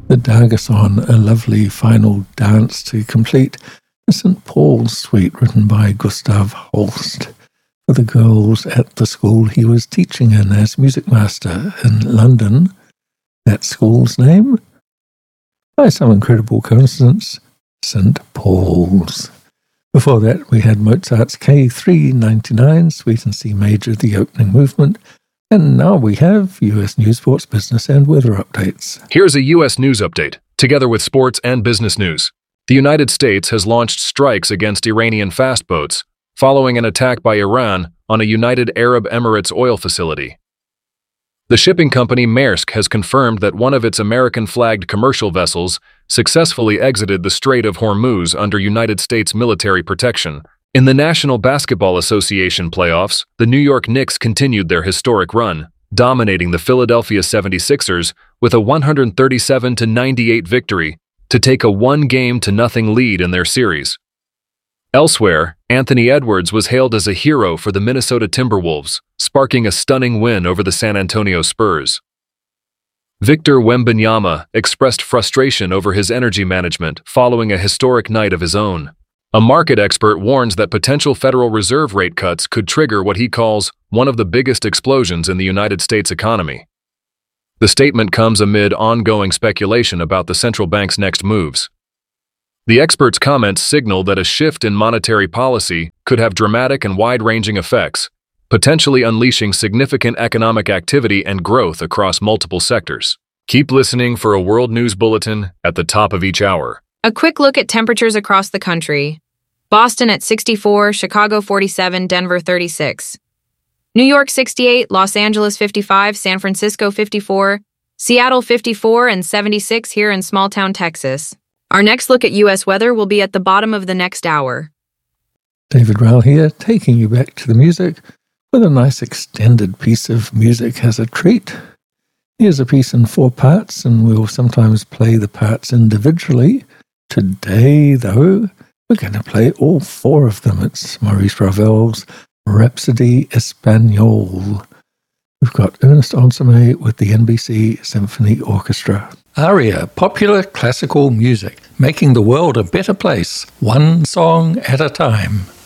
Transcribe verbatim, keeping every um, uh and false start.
The Dargason, a lovely final dance to complete the Saint Paul's Suite written by Gustav Holst for the girls at the school he was teaching in as music master in London. That school's name? By some incredible coincidence, Saint Paul's. Before that, we had Mozart's K three ninety-nine, Suite in C Major, the opening movement. And now we have U S news, sports, business, and weather updates. Here's a U S news update, together with sports and business news. The United States has launched strikes against Iranian fast boats, following an attack by Iran on a United Arab Emirates oil facility. The shipping company Maersk has confirmed that one of its American-flagged commercial vessels successfully exited the Strait of Hormuz under United States military protection. In the National Basketball Association playoffs, the New York Knicks continued their historic run, dominating the Philadelphia seventy-sixers with a one thirty-seven to ninety-eight victory to take a one-game to nothing lead in their series. Elsewhere, Anthony Edwards was hailed as a hero for the Minnesota Timberwolves, sparking a stunning win over the San Antonio Spurs. Victor Wembanyama expressed frustration over his energy management following a historic night of his own. A market expert warns that potential Federal Reserve rate cuts could trigger what he calls one of the biggest explosions in the United States economy. The statement comes amid ongoing speculation about the central bank's next moves. The expert's comments signal that a shift in monetary policy could have dramatic and wide-ranging effects, potentially unleashing significant economic activity and growth across multiple sectors. Keep listening for a World News Bulletin at the top of each hour. A quick look at temperatures across the country. Boston at sixty-four, Chicago forty-seven, Denver thirty-six. New York sixty-eight, Los Angeles fifty-five, San Francisco fifty-four, Seattle fifty-four, and seventy-six here in small-town Texas. Our next look at U S weather will be at the bottom of the next hour. David Rowell here, taking you back to the music with a nice extended piece of music as a treat. Here's a piece in four parts, and we'll sometimes play the parts individually. Today, though, we're going to play all four of them. It's Maurice Ravel's Rhapsody Espagnole. We've got Ernest Ansermet with the N B C Symphony Orchestra. Aria, popular classical music, making the world a better place, one song at a time.